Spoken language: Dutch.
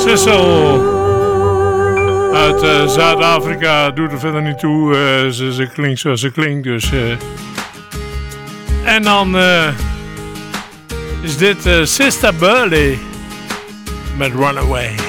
Sissel uit Zuid-Afrika, doet er verder niet toe. Ze klinkt zoals ze klinkt, dus... En dan is dit Sister Burley met Runaway.